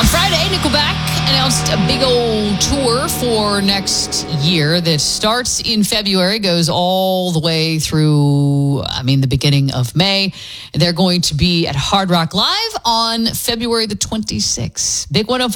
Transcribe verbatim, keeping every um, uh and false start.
On Friday, Nickelback announced a big old tour for next year that starts in February, goes all the way through, I mean, the beginning of May. They're going to be at Hard Rock Live on February the twenty-sixth. Big one oh five.